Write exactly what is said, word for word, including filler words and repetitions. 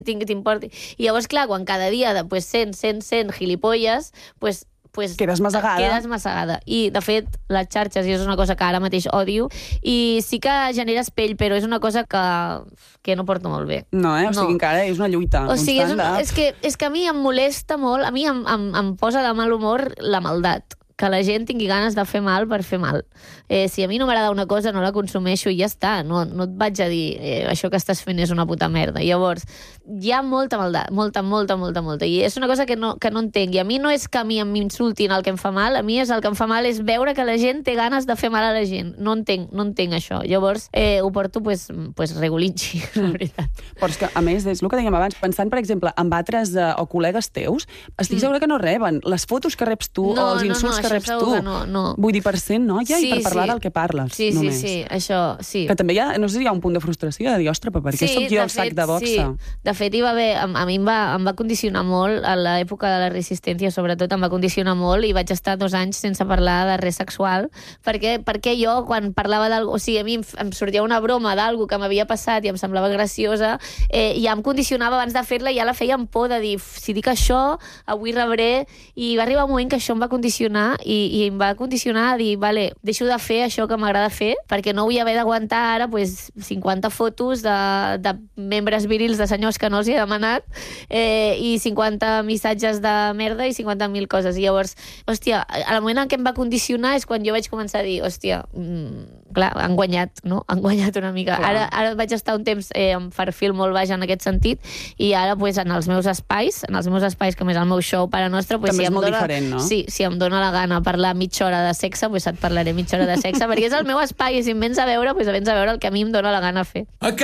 tinc, t'importi. I llavors, clar, quan cada dia pues, cent, cent, cent gilipolles, pues, pues, quedes massegada. Quedes massegada. I, de fet, les xarxes, i és una cosa que ara mateix odio, i sí que generes pell, però és una cosa que, que no porto molt bé. No, eh? O sigui, no. encara és una lluita o sigui, és, constant. un, és, que, és que a mi em molesta molt, a mi em, em, em posa de mal humor la maldat, que la gent tingui ganes de fer mal per fer mal. Eh, si a mi no m'agrada una cosa, no la consumeixo i ja està. No, no et vaig a dir eh, això que estàs fent és una puta merda. Llavors, hi ha molta maldat, molta, molta, molta, molta. I és una cosa que no, que no entenc. I a mi no és que a mi m'insultin el que em fa mal, a mi és el que em fa mal és veure que la gent té ganes de fer mal a la gent. No entenc, no entenc això. Llavors, eh, ho porto, pues, pues regulitxi, la veritat. Però és que, a més, és el que dèiem abans, pensant, per exemple, en altres eh, o col·legues teus, estic mm. segura que no reben les fotos que reps tu no, o els insults no, no, que reps tu. No, no. Vull dir, per ser noia sí, i per parlar sí. del que parles, sí, només. Sí, sí, això, sí. Que també hi ha, no sé si hi ha un punt de frustració, de dir, ostres, però per què sí, soc jo el fet, sac de boxa? Sí. De fet, hi va haver, a, a mi em va, em va condicionar molt, a l'època de la resistència, sobretot, em va condicionar molt, i vaig estar dos anys sense parlar de res sexual, perquè, perquè jo, quan parlava d'algú, o sigui, a mi em, em sortia una broma d'algú que m'havia passat i em semblava graciosa, eh, ja em condicionava abans de fer-la, i ja la feia amb por de dir, si dic això, avui rebré, i va arribar un moment que això em va condicionar, i, i em va condicionar a dir, vale, deixo de fer això que m'agrada fer, perquè no vull haver d'aguantar ara pues, cinquanta fotos de, de membres virils de senyors que no els hi he demanat, eh, i cinquanta missatges de merda i cinquanta mil coses. I llavors, hòstia, al moment en què em va condicionar és quan jo vaig començar a dir, hòstia, mm, clar, han guanyat, no? Han guanyat una mica. Ara, ara vaig estar un temps eh, amb perfil molt baix en aquest sentit, i ara pues, en els meus espais, en els meus espais, com és el meu show Pare Nostre, pues, també si és em molt dona, diferent, no? Sí, si em dóna la gana parlar mitja hora de sexe, pues et parlaré mitja hora de sexe, perquè és el meu espai, i si em vens a veure, pues vens a veure el que a mi em dóna la gana fer.